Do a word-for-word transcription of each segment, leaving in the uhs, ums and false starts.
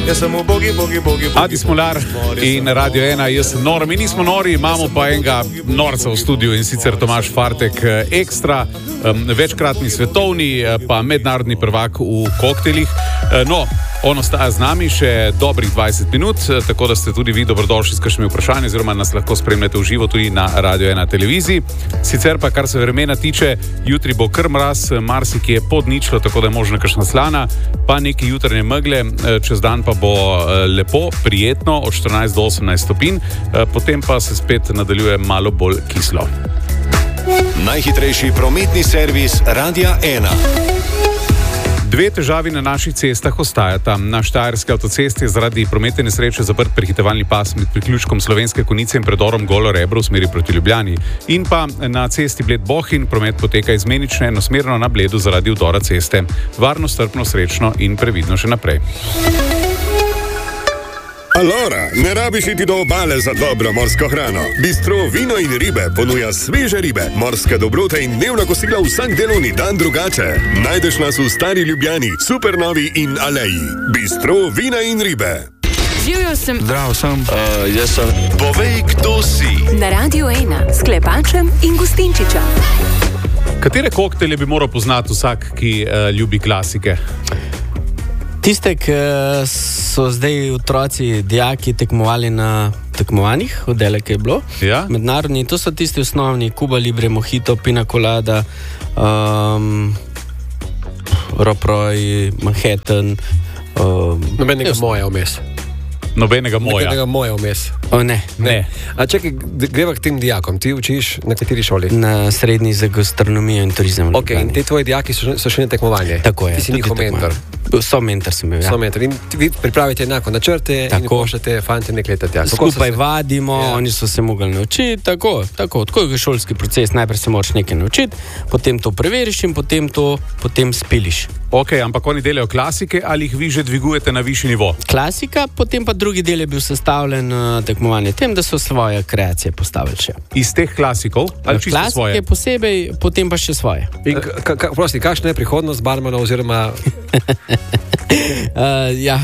Jaz sem v bogi, bogi, bogi, bogi. Adi Smolar in Radio ena, jaz sem nor. Mi nismo nori, imamo pa enega norca v studiu in sicer Tomaž Fartek Ekstra, večkratni svetovni pa mednarodni prvak v koktelih. No, on ostaja z nami še dobrih dvajset minut, tako da ste tudi vi dobrodošli s kakšnimi vprašanji, oziroma nas lahko spremljate v živo tudi na Radio ena televiziji. Sicer pa, kar se vremena tiče, jutri bo kar mraz, marsikje pod ničlo, tako da je možno kakšna slana, pa neki jutranje megle, čez dan pa bo lepo, prijetno, od štirinajst do osemnajst stopinj, potem pa se spet nadaljuje malo bolj kislo. Najhitrejši prometni servis Radia ena. Dve težavi na naših cestah ostajata. Na Štajerski avtocesti je zaradi prometne nesreče zaprt prehitevalni pas med priključkom Slovenske Konjice in predorom Golo Rebro v smeri proti Ljubljani. In pa na cesti Bled-Bohinj promet poteka izmenično enosmerno na Bledu zaradi vdora ceste. Varno, strpno, srečno in previdno še naprej. Alora, ne rabiš iti do obale za dobro morsko hrano. Bistro Vino in ribe ponuja sveže ribe, morske dobrote in dnevna kosila vsak delovni dan drugače. Najdeš nas v Stari Ljubljani, Supernovi in Aleji. Bistro Vina in ribe. Živjo sem. Zdravo sem. Uh, jaz sem. Povej, kdo si. Na Radio ena s Klepačem in Gustinčičem. Katere koktelje bi moral poznati vsak, ki uh, ljubi klasike? Tiste, ki so zdaj otroci, dijaki tekmovali na tekmovanjih, odele, ki je bilo, ja? Mednarodni, to so tisti osnovni, Cuba Libre, Mojito, Pina Colada, um, Roproj, Manhattan. Um, Nobenega moja vmes. Nobenega moja. Nobenega moja vmes. O, ne, ne. A čekaj, greva k tem dijakom. Ti učiš na kateri šoli? Na srednji za gastronomijo in turizem. Ok, in te tvoji dijaki so, so šli na tekmovanje. Tako je. Ti si njihov mentor. So mentor sem bil, ja. So mentor. In vi pripravite enako načrte in pošljete fante nek leta tja. Skupaj se... vadimo, ja. Oni so se mogli naučiti, tako, tako. Tako je šolski proces, najprej se moraš nekaj naučiti, potem to preveriš in potem to potem spiliš. Ok, ampak oni delajo klasike ali jih vi že dvigujete na višji nivo? Klasika, potem pa drugi del je bil sestavljen uh, tekmovanje tem, da so svoje kreacije postavili še. Iz teh klasikov? Ali čisto klasike svoje? Klasike posebej, potem pa še svoje. In ka, ka, prosti, kakšna je prihodnost barmana oziroma... uh, ja,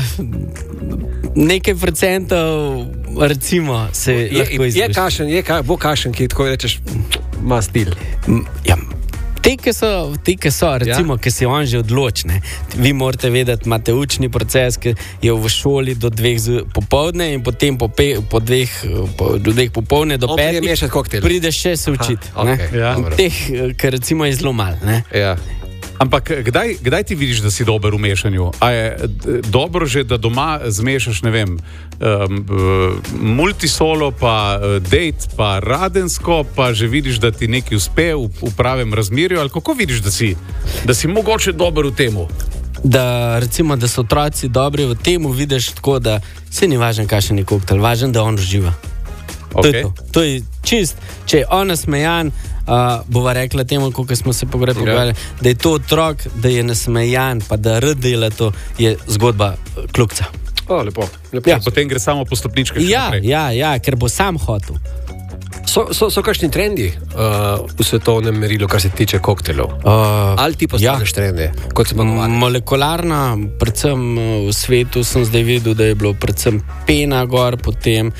nekaj procentov recimo se je, lahko izvrši. Je kašen, je ka, bo kašen, ki tako rečeš, ima stil. Ja, te, ki so, te, ki so, recimo, ja? Ki se on že odločne. Vi morate vedeti, imate učni proces, ki je v šoli do dveh popovdne in potem po, pe, po dveh, po, do dveh popovdne do petih prideš še se učiti. Okay, ja. Teh, ki recimo je zelo malo. Ja. Ampak kdaj, kdaj ti vidiš, da si dober v mešanju? A je dobro že, da doma zmešaš, ne vem, um, multisolo, pa date, pa radensko, pa že vidiš, da ti nekaj uspe v, v pravem razmerju? Ali kako vidiš, da si, da si mogoče dober v temu? Da, recimo, da so otroci dobri v temu, vidiš tako, da se ni važen, kakšen je koktel, važen, da on uživa. Okay. To je to. To je čist, če je on nasmejan, Uh, bova rekla temu, kako smo se pogledali, yeah. Da je to otrok, da je nasmejan, pa da rad dela to, je zgodba kljukca. O, lepo. lepo. Ja. Potem gre samo po stopničkah. Ja, ja, ja, ker bo sam hotel. So, so, so kakšni trendi uh, v svetovnem merilu, kar se tiče koktelov? Uh, Ali ti postavljaš ja. Trende? Kot se molekularna, predvsem v svetu sem zdaj videl, da je bilo predvsem pena gor, potem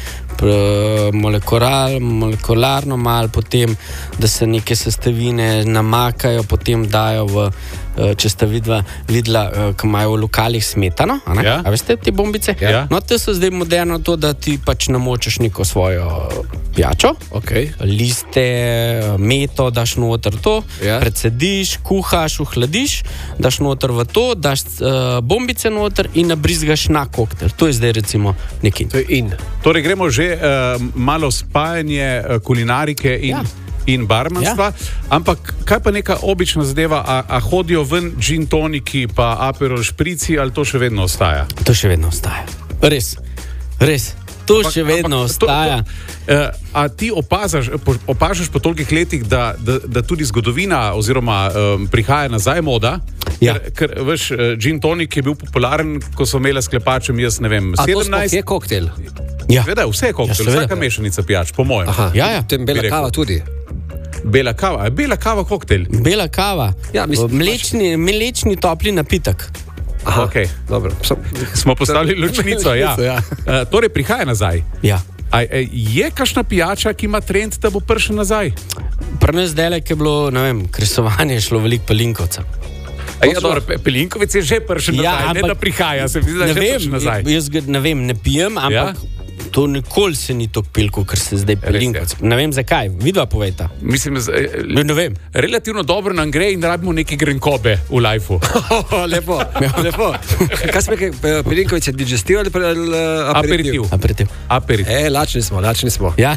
molekular, molekularno mal, potem, da se neke sestavine namakajo, potem dajo v, če ste videla, videla ko imajo v lokalih smetano, a, ja. A veste te bombice? Ja. No, te so zdaj moderno to, da ti pač namočeš neko svojo pijačo, okay. Liste, meto, daš noter to, ja. Predsediš, kuhaš, uhladiš, daš noter v to, daš uh, bombice noter in nabrizgaš na koktel. To je zdaj recimo neki. To je in. Torej gremo že uh, malo spajanje uh, kulinarike in, ja. In barmanstva, ja. Ampak kaj pa neka obična zadeva, a, a hodijo ven gin toniki pa aperol šprici, ali to še vedno ostaja? To še vedno ostaja. Res, res. To ampak, še vedno ampak, ostaja. To, to, uh, a ti opažaš, opažaš po tolikih letih, da, da, da tudi zgodovina oziroma um, prihaja nazaj moda? Ja. Ker, ker veš, gin tonik je bil popularen, ko so imeli s Klepačem, jaz ne vem, sedemnajst... A to je koktel? Ja. Veda, vse je koktel, ja, vsaka mešanica pijač, po mojem. Aha, ja, ja. Tem bela kava tudi. Bela kava, je bela kava koktel? Bela kava, ja, mislim, mlečni, mlečni topli napitek. Aha, Okay. dobro. So, Smo postavili ločnico. Ja. Ja. Uh, torej, prihaja nazaj. Ja. A, e, je kakšna pijača, ki ima trend, da bo prišel nazaj? Pri nas zdaj, ki je bilo, ne vem, kresovanje, je šlo veliko pelinkovca. Ja, dobro, Pe- Pelinkovec je že prišel Ja, nazaj, ne ampak- da prihaja, se mi zdi, da je Ne že vem, prišel nazaj. jaz ga ne vem, ne pijem, ampak Ja? to nikoli se ni tako pil, kot se zdaj pelinkovc. Ne vem zakaj, vidva povejta. Mislim, z, Ne, ne vem. relativno dobro nam gre in rabimo neke grenkobe v lifeu. oh, lepo, lepo. Kaj smo rekli, Pelinković je digestiv ali, ali uh, aperitiv? Aperitiv. Aperitiv. Aperitiv. E, lačni smo, lačni smo. Ja.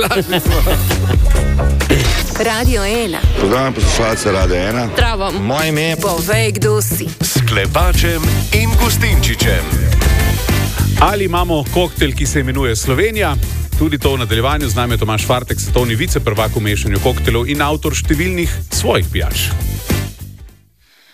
Radio ena. Program poslušalca Radia ena. Zdravo. Moje ime je Povej, kdo si. S Klepačem in Gustinčičem. Ali imamo koktel, ki se imenuje Slovenija? Tudi to v nadaljevanju. Z nami je Tomaž Fartek, svetovni viceprvak v mešanju koktelov in avtor številnih svojih pijač.